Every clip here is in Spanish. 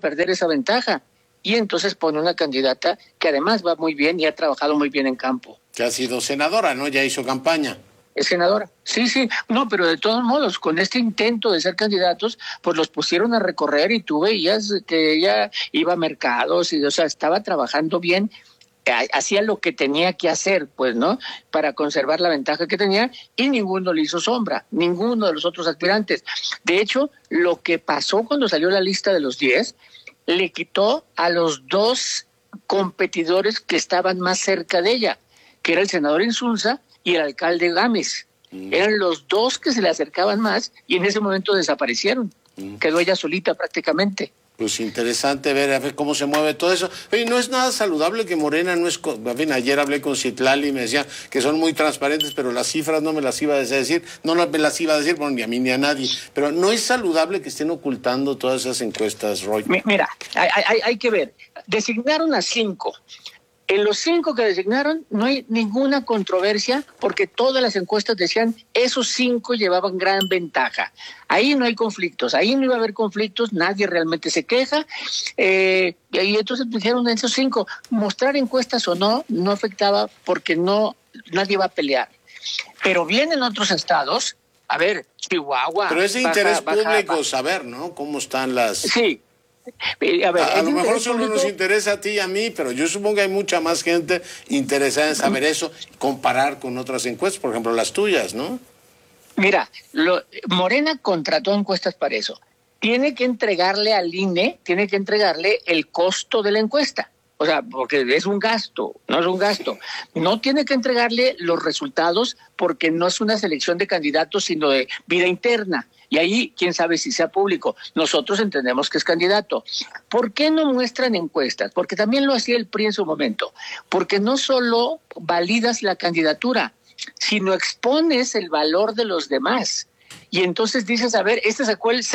perder esa ventaja. Y entonces pone una candidata que además va muy bien y ha trabajado muy bien en campo. Que ha sido senadora, ¿no? Ya hizo campaña. Es senadora. Sí, no, pero de todos modos, con este intento de ser candidatos, pues los pusieron a recorrer y tú veías que ella iba a mercados y, o sea, estaba trabajando bien, hacía lo que tenía que hacer, pues, ¿no? Para conservar la ventaja que tenía y ninguno le hizo sombra, ninguno de los otros aspirantes. De hecho, lo que pasó cuando salió la lista de los 10, le quitó a los 2 competidores que estaban más cerca de ella, que era el senador Insulza y el alcalde Gámez. Eran los 2 que se le acercaban más y en ese momento desaparecieron. Quedó ella solita prácticamente. Pues interesante ver, a ver cómo se mueve todo eso. Oye, no es nada saludable que Morena no es... En fin, ayer hablé con Citlali y me decía que son muy transparentes, pero las cifras no me las iba a decir, no me las iba a decir, bueno, ni a mí ni a nadie. Pero no es saludable que estén ocultando todas esas encuestas, Roy. Mira, hay que ver. Designaron a 5. En los 5 que designaron no hay ninguna controversia porque todas las encuestas decían esos 5 llevaban gran ventaja. Ahí no hay conflictos, ahí no iba a haber conflictos, nadie realmente se queja. Y entonces dijeron esos 5, mostrar encuestas o no afectaba porque nadie va a pelear. Pero vienen otros estados, a ver, Chihuahua. Pero es de interés público saber, ¿no? Cómo están las... Sí. A ver, a lo mejor solo nos interesa a ti y a mí, pero yo supongo que hay mucha más gente interesada en saber eso, comparar con otras encuestas, por ejemplo las tuyas, ¿no? Mira, Morena contrató encuestas para eso. Tiene que entregarle al INE, tiene que entregarle el costo de la encuesta. O sea, porque es un gasto, no es un gasto. No tiene que entregarle los resultados porque no es una selección de candidatos, sino de vida interna. Y ahí, quién sabe si sea público. Nosotros entendemos que es candidato. ¿Por qué no muestran encuestas? Porque también lo hacía el PRI en su momento. Porque no solo validas la candidatura, sino expones el valor de los demás. Y entonces dices, a ver, este sacó el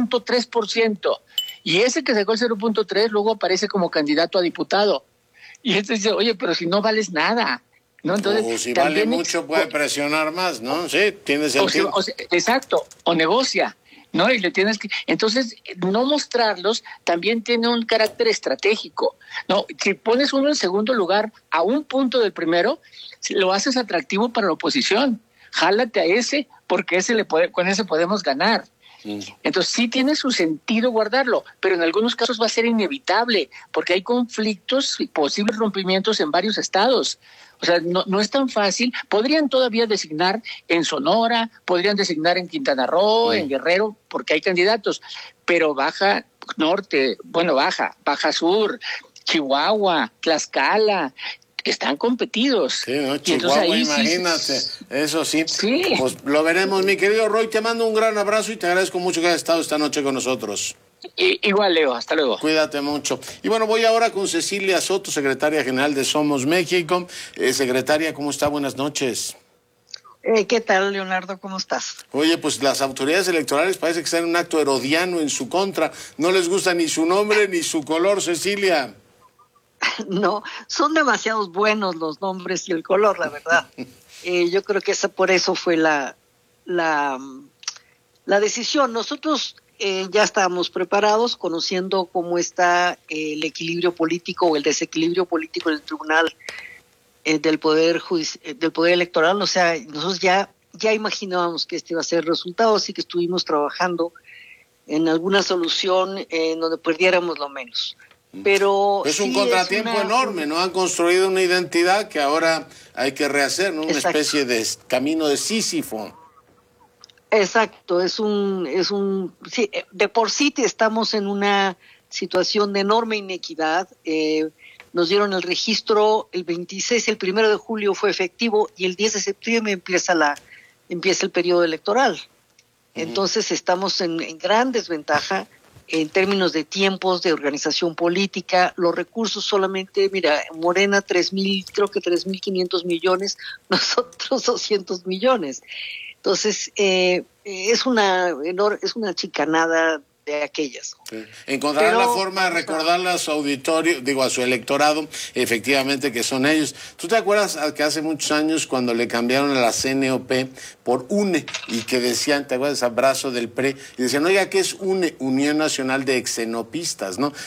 0.3%. Y ese que sacó el 0.3 luego aparece como candidato a diputado. Y entonces dice, oye, pero si no vales nada. ¿No? Entonces, o si vale mucho puede presionar más, ¿no? Sí, tiene sentido. Exacto, o negocia, ¿no? Y le tienes que... Entonces, no mostrarlos también tiene un carácter estratégico, ¿no? Si pones uno en segundo lugar a un punto del primero, lo haces atractivo para la oposición. Jálate a ese, porque con ese podemos ganar. Entonces sí tiene su sentido guardarlo, pero en algunos casos va a ser inevitable, porque hay conflictos y posibles rompimientos en varios estados. O sea, no es tan fácil. Podrían todavía designar en Sonora, podrían designar en Quintana Roo, en Guerrero, porque hay candidatos, pero Baja Norte, Baja Sur, Chihuahua, Tlaxcala, están competidos. Sí, ¿no? Chihuahua, ahí imagínate, eso sí. Pues lo veremos, mi querido Roy, te mando un gran abrazo y te agradezco mucho que hayas estado esta noche con nosotros. Igual, Leo, hasta luego. Cuídate mucho. Y bueno, voy ahora con Cecilia Soto, secretaria general de Somos México. Secretaria, ¿cómo está? Buenas noches. ¿Qué tal, Leonardo? ¿Cómo estás? Oye, pues las autoridades electorales parece que están en un acto herodiano en su contra. No les gusta ni su nombre ni su color, Cecilia. No, son demasiados buenos los nombres y el color, la verdad. Yo creo que por eso fue la decisión. Nosotros ya estábamos preparados, conociendo cómo está el equilibrio político o el desequilibrio político en el tribunal del poder electoral. O sea, nosotros ya imaginábamos que este iba a ser el resultado, así que estuvimos trabajando en alguna solución en donde perdiéramos lo menos. Pero es un contratiempo enorme, ¿no? Han construido una identidad que ahora hay que rehacer, ¿no? Una especie de camino de Sísifo. Exacto, sí, de por sí estamos en una situación de enorme inequidad. Nos dieron el registro el 26, el 1 de julio fue efectivo y el 10 de septiembre empieza el periodo electoral. Entonces estamos en gran desventaja en términos de tiempos, de organización política, los recursos solamente, mira, Morena 3.500 millones, nosotros 200 millones. Entonces, es una chicanada de aquellas. Sí. Encontrar la forma de recordarle a su auditorio, a su electorado, efectivamente que son ellos. ¿Tú te acuerdas que hace muchos años cuando le cambiaron a la CNOP por UNE y que decían, te acuerdas, abrazo del PRE, y decían, oiga, ¿qué es UNE? Unión Nacional de Exenopistas, ¿no?